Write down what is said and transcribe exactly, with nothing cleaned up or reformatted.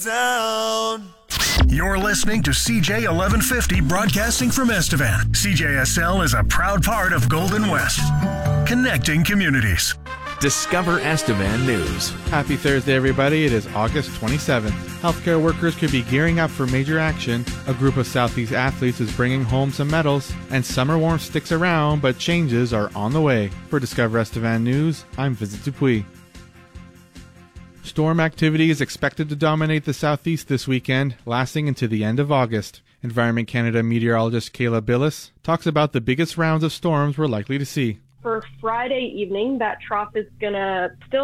Down. You're listening to C J eleven fifty, broadcasting from Estevan. C J S L is a proud part of Golden West, connecting communities. Discover Estevan News. Happy Thursday, everybody. It is August twenty-seventh. Healthcare workers could be gearing up for major action. A group of Southeast athletes is bringing home some medals, and summer warmth sticks around, but changes are on the way. For Discover Estevan News, I'm Vincent Dupuis. Storm activity is expected to dominate the southeast this weekend, lasting into the end of August. Environment Canada meteorologist Kayla Billis talks about the biggest rounds of storms we're likely to see. For Friday evening, that trough is going to still